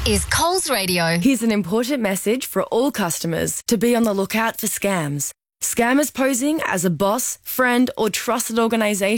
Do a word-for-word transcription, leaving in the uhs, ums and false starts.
is Coles Radio. Here's an important message for all customers to be on the lookout for scams. Scammers posing as a boss, friend or trusted organisation